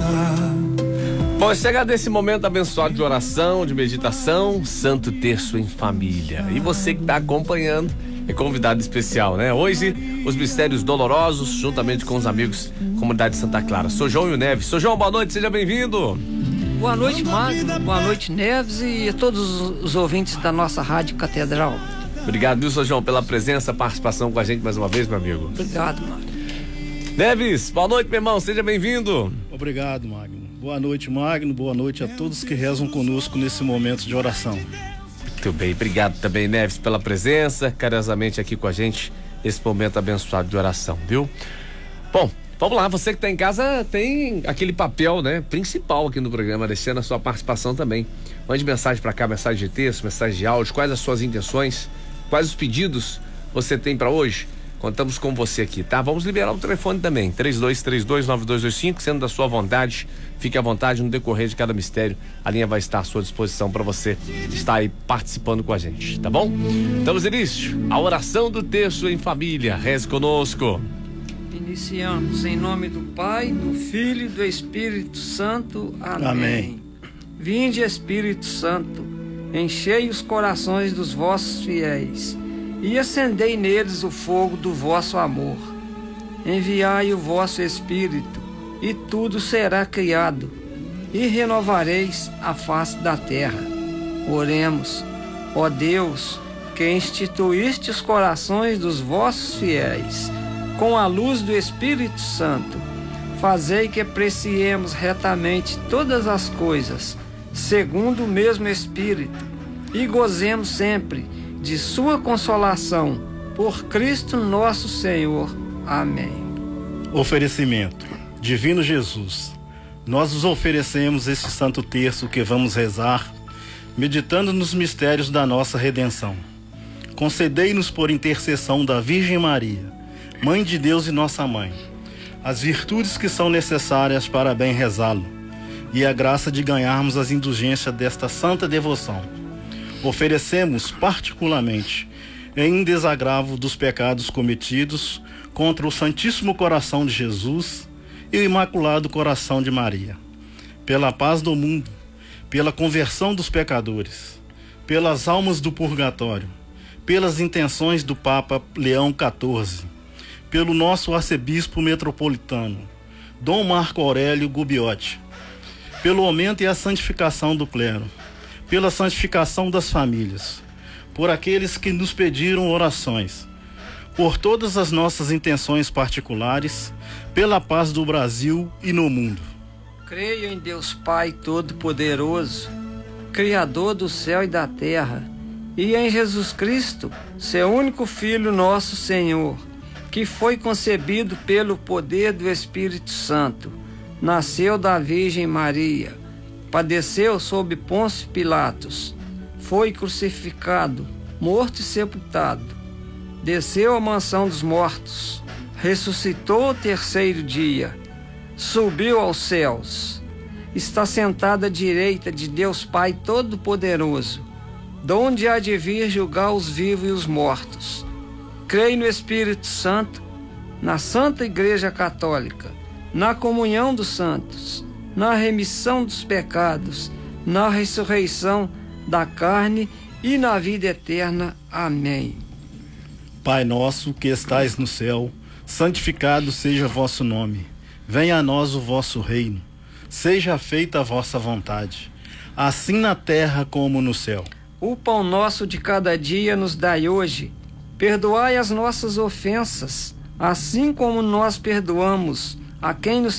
Bom, chega desse momento abençoado de oração, de meditação, Santo Terço em Família. E você que está acompanhando é convidado especial, né? Hoje, os mistérios dolorosos, juntamente com os amigos Comunidade Santa Clara. Sou João Neves. Sou João, boa noite, seja bem-vindo. Boa noite, Magno. Boa noite, Neves, e a todos os ouvintes da nossa Rádio Catedral. Obrigado, viu, Sr. João, pela presença, participação com a gente mais uma vez, meu amigo. Obrigado, Magno. Neves, boa noite, meu irmão, seja bem-vindo. Obrigado, Magno. Boa noite, Magno. Boa noite a todos que rezam conosco nesse momento de oração. Muito bem, obrigado também, Neves, pela presença, carinhosamente aqui com a gente, esse momento abençoado de oração, viu? Bom, vamos lá, você que está em casa tem aquele papel, né, principal aqui no programa, deixando a sua participação também. Mande mensagem para cá, mensagem de texto, mensagem de áudio, quais as suas intenções, quais os pedidos você tem para hoje. Contamos com você aqui, tá? Vamos liberar o telefone também, 3232-9225, sendo da sua vontade, fique à vontade no decorrer de cada mistério, a linha vai estar à sua disposição para você estar aí participando com a gente, tá bom? Damos início à oração do Terço em Família, reze conosco. Iniciamos em nome do Pai, do Filho e do Espírito Santo. Amém. Amém. Vinde, Espírito Santo, enchei os corações dos vossos fiéis e acendei neles o fogo do vosso amor. Enviai o vosso Espírito, e tudo será criado, e renovareis a face da terra. Oremos. Ó Deus, que instituíste os corações dos vossos fiéis, com a luz do Espírito Santo, fazei que apreciemos retamente todas as coisas, segundo o mesmo Espírito, e gozemos sempre de sua consolação, por Cristo nosso Senhor. Amém. Oferecimento. Divino Jesus, nós vos oferecemos este Santo Terço que vamos rezar, meditando nos mistérios da nossa redenção. Concedei-nos, por intercessão da Virgem Maria, Mãe de Deus e nossa Mãe, as virtudes que são necessárias para bem rezá-lo, e a graça de ganharmos as indulgências desta santa devoção. Oferecemos particularmente, em desagravo dos pecados cometidos contra o Santíssimo Coração de Jesus e o Imaculado Coração de Maria, pela paz do mundo, pela conversão dos pecadores, pelas almas do purgatório, pelas intenções do Papa Leão XIV, pelo nosso arcebispo metropolitano, Dom Marco Aurélio Gubbiotti, pelo aumento e a santificação do clero, pela santificação das famílias, por aqueles que nos pediram orações, por todas as nossas intenções particulares, pela paz do Brasil e no mundo. Creio em Deus Pai Todo-Poderoso, Criador do céu e da terra, e em Jesus Cristo, seu único Filho, nosso Senhor, que foi concebido pelo poder do Espírito Santo, nasceu da Virgem Maria, padeceu sob Pôncio Pilatos, foi crucificado, morto e sepultado, desceu à mansão dos mortos, ressuscitou ao terceiro dia, subiu aos céus, está sentado à direita de Deus Pai Todo-Poderoso, donde há de vir julgar os vivos e os mortos. Creio no Espírito Santo, na Santa Igreja Católica, na comunhão dos santos, na remissão dos pecados, na ressurreição da carne e na vida eterna. Amém. Pai nosso que estais no céu, santificado seja vosso nome. Venha a nós o vosso reino. Seja feita a vossa vontade, assim na terra como no céu. O pão nosso de cada dia nos dai hoje. Perdoai as nossas ofensas, assim como nós perdoamos a quem nos